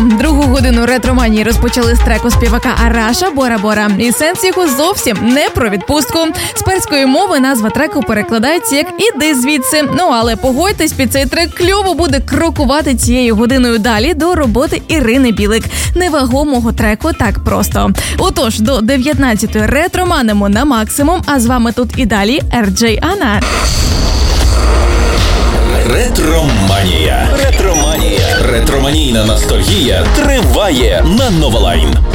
часу. Другу годину ретроманії розпочали з треку співака Араша «Бора-Бора». І сенс його зовсім не про відпустку. З перської мови назва треку перекладається як «Іди звідси». Ну, але погодьтесь, під цей трек кльово буде крокувати цією годиною далі до роботи Ірини Білик. Невагомого треку так просто. Отож, до 19-ї ретроманимо на максимум, а з вами тут і далі RJ Анна. Ретроманія. Ретроманійна ностальгія триває на Новолайн.